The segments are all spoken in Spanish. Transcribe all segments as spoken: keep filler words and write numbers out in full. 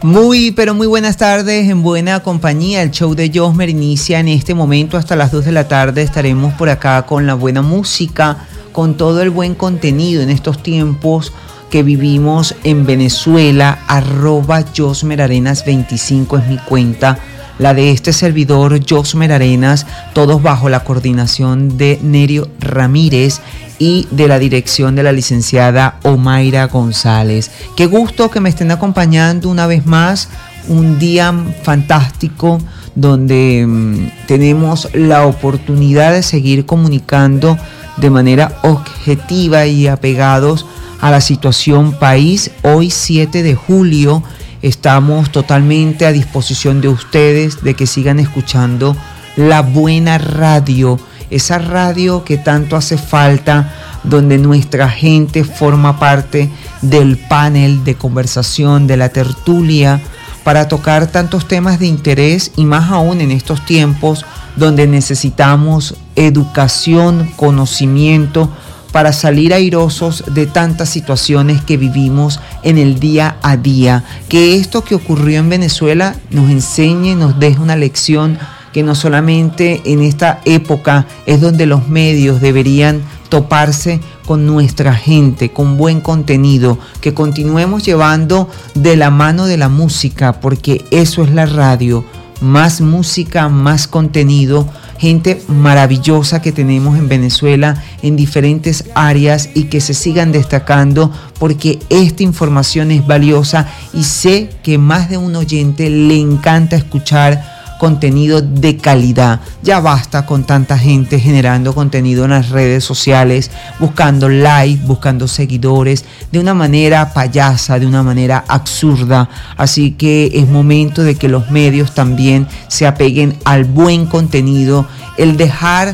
Muy, pero muy buenas tardes, en buena compañía. El show de Josmer inicia en este momento hasta las dos de la tarde. Estaremos por acá con la buena música, con todo el buen contenido en estos tiempos que vivimos en Venezuela. Arroba Josmer Arenas veinticinco es mi cuenta, la de este servidor Josmer Arenas, todos bajo la coordinación de Nerio Ramírez y de la dirección de la licenciada Omaira González. Qué gusto que me estén acompañando una vez más, un día fantástico donde mmm, tenemos la oportunidad de seguir comunicando de manera objetiva y apegados a la situación país. Hoy siete de julio estamos totalmente a disposición de ustedes, de que sigan escuchando la buena radio, esa radio que tanto hace falta, donde nuestra gente forma parte del panel de conversación, de la tertulia, para tocar tantos temas de interés, y más aún en estos tiempos donde necesitamos educación, conocimiento, para salir airosos de tantas situaciones que vivimos en el día a día. Que esto que ocurrió en Venezuela nos enseñe, nos deje una lección, que no solamente en esta época es donde los medios deberían toparse con nuestra gente, con buen contenido, que continuemos llevando de la mano de la música, porque eso es la radio, más música, más contenido, gente maravillosa que tenemos en Venezuela en diferentes áreas, y que se sigan destacando, porque esta información es valiosa y sé que más de un oyente le encanta escuchar contenido de calidad. Ya basta con tanta gente generando contenido en las redes sociales, buscando likes, buscando seguidores, de una manera payasa, de una manera absurda. Así que es momento de que los medios también se apeguen al buen contenido, el dejar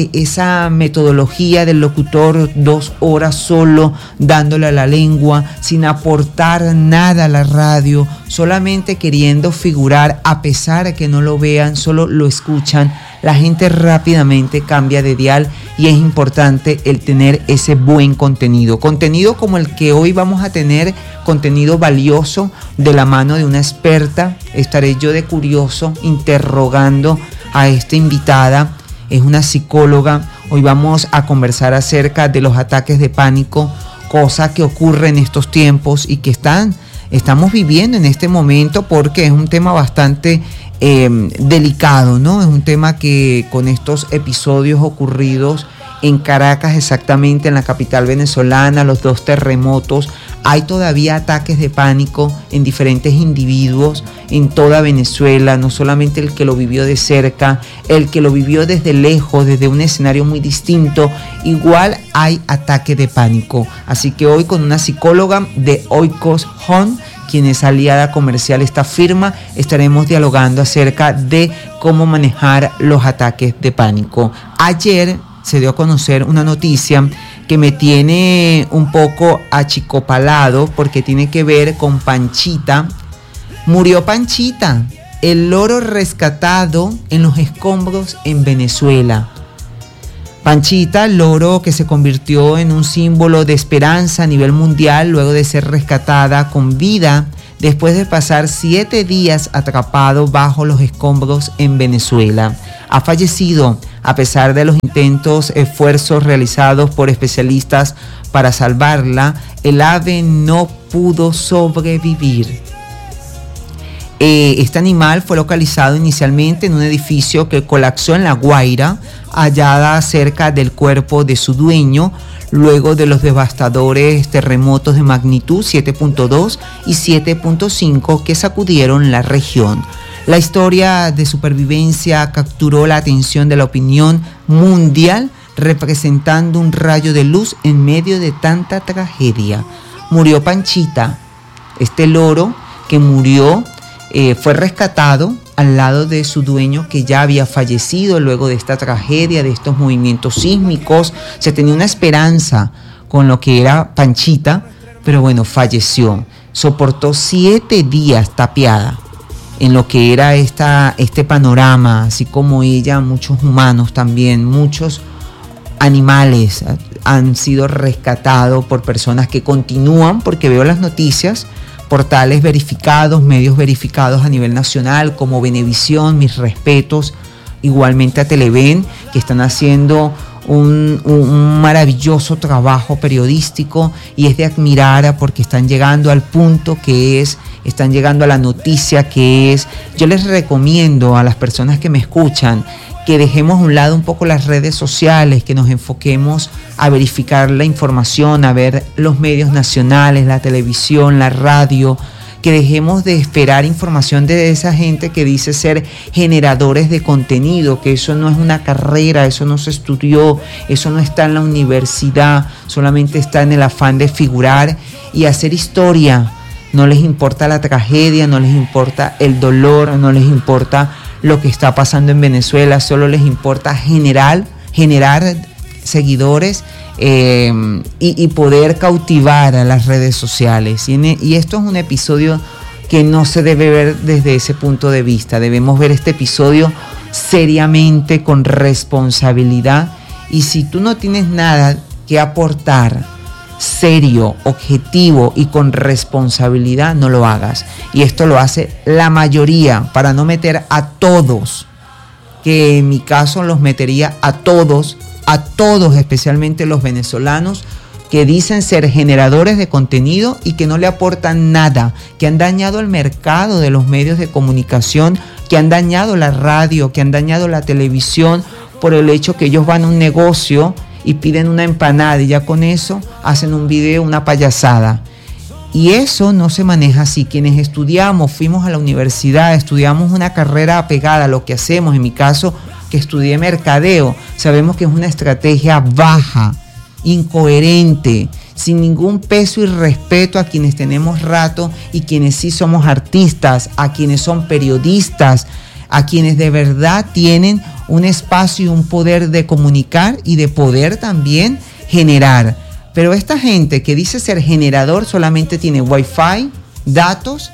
esa metodología del locutor dos horas solo dándole a la lengua, sin aportar nada a la radio, solamente queriendo figurar, a pesar de que no lo vean, solo lo escuchan. La gente rápidamente cambia de dial, y es importante el tener ese buen contenido. Contenido como el que hoy vamos a tener, contenido valioso de la mano de una experta. Estaré yo de curioso interrogando a esta invitada. Es una psicóloga. Hoy vamos a conversar acerca de los ataques de pánico, cosa que ocurre en estos tiempos y que están, estamos viviendo en este momento, porque es un tema bastante eh, delicado, ¿no? Es un tema que, con estos episodios ocurridos en Caracas, exactamente en la capital venezolana, los dos terremotos, hay todavía ataques de pánico en diferentes individuos en toda Venezuela, no solamente el que lo vivió de cerca, el que lo vivió desde lejos, desde un escenario muy distinto, igual hay ataque de pánico. Así que hoy, con una psicóloga de Oikos Home, quien es aliada comercial de esta firma, estaremos dialogando acerca de cómo manejar los ataques de pánico. Ayer se dio a conocer una noticia que me tiene un poco achicopalado, porque tiene que ver con Panchita. Murió Panchita, el loro rescatado en los escombros en Venezuela. Panchita, el loro que se convirtió en un símbolo de esperanza a nivel mundial luego de ser rescatada con vida después de pasar siete días atrapado bajo los escombros en Venezuela. Ha fallecido a pesar de los intentos, esfuerzos realizados por especialistas para salvarla. El ave no pudo sobrevivir. Eh, este animal fue localizado inicialmente en un edificio que colapsó en La Guaira, hallada cerca del cuerpo de su dueño, luego de los devastadores terremotos de magnitud siete punto dos y siete punto cinco que sacudieron la región. La historia de supervivencia capturó la atención de la opinión mundial, representando un rayo de luz en medio de tanta tragedia. Murió Panchita, este loro que murió, eh, fue rescatado al lado de su dueño, que ya había fallecido luego de esta tragedia, de estos movimientos sísmicos. Se tenía una esperanza con lo que era Panchita, pero bueno, falleció. Soportó siete días tapiada en lo que era esta, este panorama, así como ella, muchos humanos también, muchos animales han sido rescatados por personas que continúan, porque veo las noticias, portales verificados, medios verificados a nivel nacional como Venevisión, mis respetos, igualmente a Televen, que están haciendo un, un maravilloso trabajo periodístico y es de admirar porque están llegando al punto que es, están llegando a la noticia que es. Yo les recomiendo a las personas que me escuchan que dejemos a un lado un poco las redes sociales, que nos enfoquemos a verificar la información, a ver los medios nacionales, la televisión, la radio, que dejemos de esperar información de esa gente que dice ser generadores de contenido, que eso no es una carrera, eso no se estudió, eso no está en la universidad, solamente está en el afán de figurar y hacer historia. No les importa la tragedia, no les importa el dolor, no les importa lo que está pasando en Venezuela, solo les importa generar, generar seguidores eh, y, y poder cautivar a las redes sociales. Y, en, y esto es un episodio que no se debe ver desde ese punto de vista. Debemos ver este episodio seriamente, con responsabilidad. Y si tú no tienes nada que aportar serio, objetivo y con responsabilidad, no lo hagas. Y esto lo hace la mayoría para no meter a todos, que en mi caso los metería a todos, a todos, especialmente los venezolanos que dicen ser generadores de contenido y que no le aportan nada, que han dañado el mercado de los medios de comunicación, que han dañado la radio, que han dañado la televisión por el hecho que ellos van a un negocio y piden una empanada y ya con eso hacen un video, una payasada. Y eso no se maneja así. Quienes estudiamos, fuimos a la universidad, estudiamos una carrera apegada a lo que hacemos, en mi caso, que estudié mercadeo, sabemos que es una estrategia baja, incoherente, sin ningún peso y respeto a quienes tenemos rato y quienes sí somos artistas, a quienes son periodistas, a quienes de verdad tienen un espacio y un poder de comunicar y de poder también generar. Pero esta gente que dice ser generador solamente tiene wifi, datos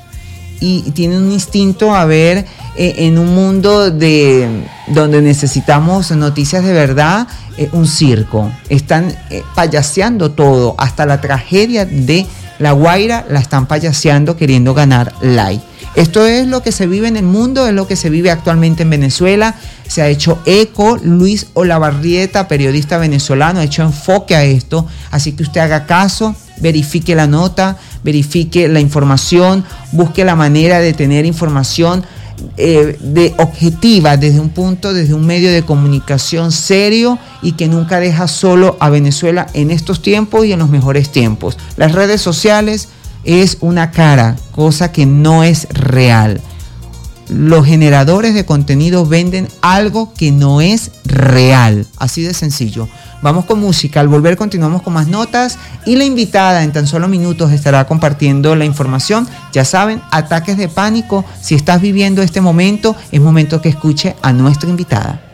y tiene un instinto a ver eh, en un mundo de, donde necesitamos noticias de verdad, eh, un circo. Están eh, payaseando todo, hasta la tragedia de La Guaira la están payaseando queriendo ganar like. Esto es lo que se vive en el mundo, es lo que se vive actualmente en Venezuela. Se ha hecho eco, Luis Olavarrieta, periodista venezolano, ha hecho enfoque a esto. Así que usted haga caso, verifique la nota, verifique la información, busque la manera de tener información eh, de objetiva desde un punto, desde un medio de comunicación serio y que nunca deja solo a Venezuela en estos tiempos y en los mejores tiempos. Las redes sociales es una cara, cosa que no es real. Los generadores de contenido venden algo que no es real, así de sencillo. Vamos con música, al volver continuamos con más notas y la invitada en tan solo minutos estará compartiendo la información. Ya saben, ataques de pánico, si estás viviendo este momento, es momento que escuche a nuestra invitada.